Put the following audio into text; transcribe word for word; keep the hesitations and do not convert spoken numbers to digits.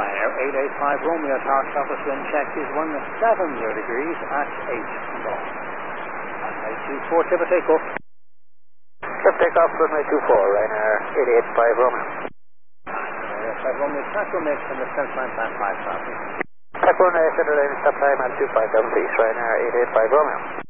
Ryanair eight eight five Romeo, tower surface wind check is one seventy degrees at eight knots. Runway two four, clear for takeoff. Clear for takeoff, runway two four, Ryanair eight eight five Romeo. eight eight five Romeo, track runway from the center line plan five traffic. Track runway, center line, stop time at two five double six, Ryanair eight eight five Romeo.